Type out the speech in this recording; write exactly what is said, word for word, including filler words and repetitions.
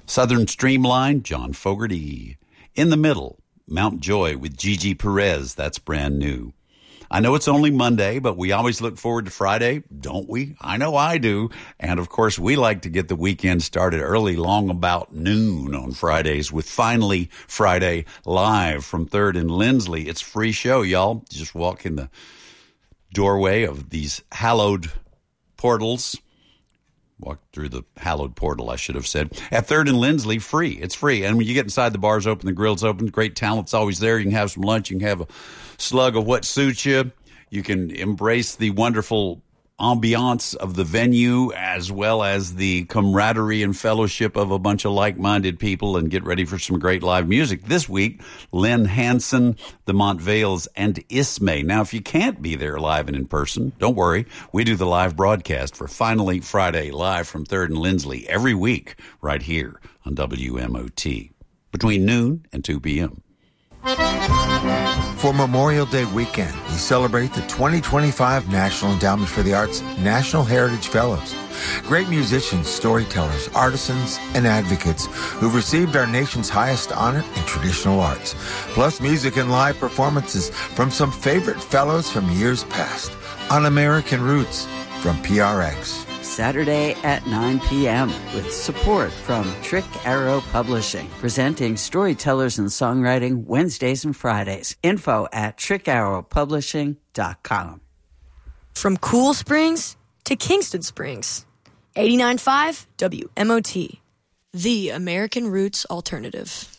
Southern Streamline, John Fogerty. In the Middle, Mount Joy with Gigi Perez. That's brand new. I know it's only Monday, but we always look forward to Friday, don't we? I know I do. And, of course, we like to get the weekend started early, long about noon on Fridays with Finally Friday live from third and Lindsley. It's a free show, y'all. Just walk in the doorway of these hallowed portals. Walk through the hallowed portal, I should have said. At third and Lindsley, free. It's free. And when you get inside, the bar's open, the grill's open, great talent's always there. You can have some lunch. You can have a slug of what suits you. You can embrace the wonderful ambiance of the venue as well as the camaraderie and fellowship of a bunch of like-minded people and get ready for some great live music. This week, Lynn Hanson, the Montvales, and Ismay. Now, if you can't be there live and in person, don't worry. We do the live broadcast for Finally Friday live from third and Lindsley every week right here on W M O T between noon and two p.m. For Memorial Day weekend, we celebrate the twenty twenty-five National Endowment for the Arts National Heritage Fellows. Great musicians, storytellers, artisans, and advocates who've received our nation's highest honor in traditional arts. Plus music and live performances from some favorite fellows from years past. On American Roots from P R X. Saturday at nine p.m. with support from Trick Arrow Publishing, presenting storytellers and songwriting Wednesdays and Fridays. Info at trick arrow publishing dot com. From Cool Springs to Kingston Springs, eighty-nine point five W M O T, the American Roots Alternative.